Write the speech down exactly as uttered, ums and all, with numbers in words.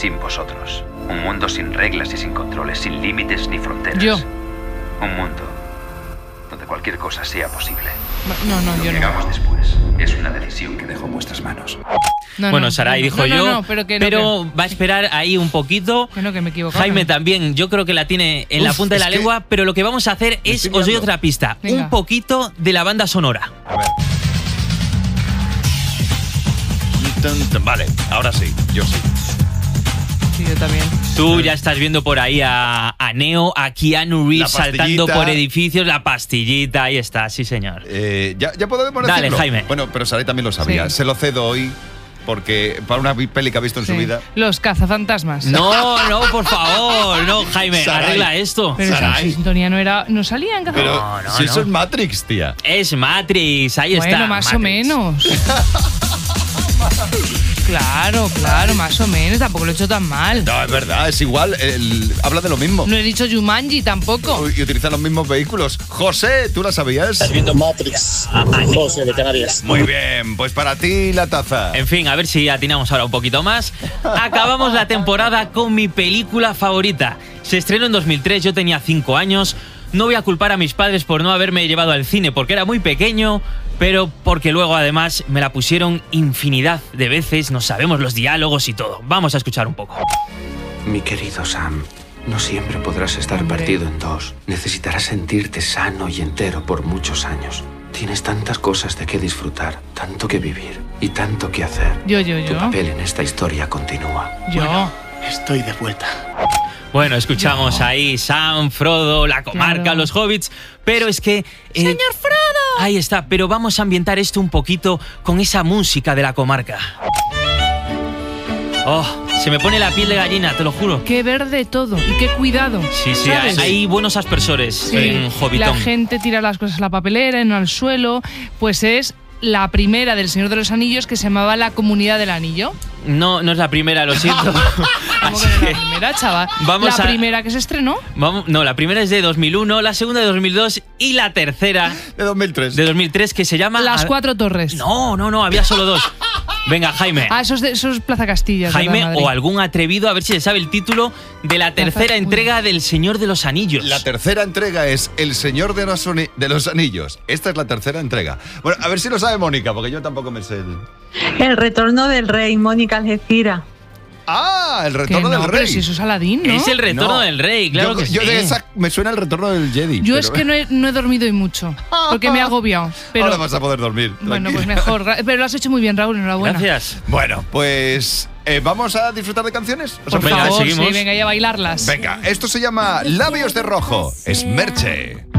sin vosotros. Un mundo sin reglas y sin controles, sin límites ni fronteras. Yo. Un mundo donde cualquier cosa sea posible. No, no, Lo yo que no. hagamos después es una decisión que dejo en vuestras manos. No, bueno, no, Sarai no, dijo no, yo, no, no, pero, que no, pero va a esperar ahí un poquito. Que no, que me equivoco. Jaime también, yo creo que la tiene en Uf, la punta de la es que lengua, pero lo que vamos a hacer me es, estoy os doy liando. otra pista, Venga. un poquito de la banda sonora. A ver. Vale, ahora sí, yo sí. Sí, yo también. Tú ya estás viendo por ahí a, a Neo, a Keanu Reeves La saltando pastillita. por edificios, la pastillita, ahí está, sí señor. Eh, ¿ya, ¿Ya podemos decirlo? Dale, Jaime. Bueno, pero Sarai también lo sabía. Sí. Se lo cedo hoy porque para una peli que ha visto en Sí. su vida. Los cazafantasmas. No, no, por favor, no, Jaime, Sarai. arregla esto. Pero esa Sarai. sintonía no era. No salía en Pero cazafantasmas. No, no, si no. eso es Matrix, tía. Es Matrix, ahí Bueno, está. más o Matrix. menos. Claro, claro, más o menos. Tampoco lo he hecho tan mal. No, es verdad, es igual. el- habla de lo mismo. No he dicho Jumanji tampoco. Y utiliza los mismos vehículos. José, ¿tú la sabías? Viendo Matrix. José de Canarias. Muy bien, pues para ti la taza. En fin, a ver si atinamos ahora un poquito más. Acabamos la temporada con mi película favorita. Se estrenó en dos mil tres, yo tenía cinco años. No voy a culpar a mis padres por no haberme llevado al cine porque era muy pequeño, pero porque luego además me la pusieron infinidad de veces, no sabemos los diálogos y todo. Vamos a escuchar un poco. Mi querido Sam, no siempre podrás estar Hombre. partido en dos. Necesitarás sentirte sano y entero por muchos años. Tienes tantas cosas de qué disfrutar, tanto que vivir y tanto que hacer. Yo, yo, Tu yo. papel en esta historia continúa. Yo. Estoy de vuelta. Bueno, escuchamos ahí Sam, Frodo, la comarca, Claro. los hobbits, pero es que... eh, ¡Señor Frodo! Ahí está, pero vamos a ambientar esto un poquito con esa música de la comarca. Oh, se me pone la piel de gallina, te lo juro. Qué verde todo y qué cuidado. Sí, sí, ¿sabes? hay buenos aspersores Sí, en Hobbitón. la gente tira las cosas a la papelera y no al suelo. Pues es la primera del Señor de los Anillos que se llamaba La Comunidad del Anillo. No, no es la primera, lo siento. ¿Cómo Así que no es que la primera, chaval? vamos la a- primera que se estrenó. vamos, no, la primera es de dos mil uno, la segunda de dos mil dos y la tercera De dos mil tres. de dos mil tres que se llama... Las a- Cuatro Torres. No, no, no, había solo dos. Venga, Jaime. Ah, eso es, de, eso es Plaza Castilla. es Jaime verdad, Madrid. o algún atrevido a ver si se sabe el título de la tercera Uy. entrega del Señor de los Anillos. La tercera entrega es El Señor de los, Oni- de los Anillos. Esta es la tercera entrega. Bueno, a ver si lo sabe Mónica, porque yo tampoco me sé el... El retorno del rey, Mónica Algeciras. ¡Ah! El Que retorno no, del pero rey. si eso es Aladín, ¿no? Es el retorno No. del rey, claro yo, que yo sí. de esa me suena el retorno del Jedi. Yo pero- es que no he, no he dormido hoy mucho. Porque me he agobiado. Pero, Ahora vas a poder dormir. bueno, pues tranquila. mejor. Gra- Pero lo has hecho muy bien, Raúl. Enhorabuena. Gracias. Bueno, pues eh, vamos a disfrutar de canciones. ¿Os Por Venga, apetece? favor, seguimos. sí, venga, y a bailarlas. Venga, esto se llama Labios de Rojo. Es Merche.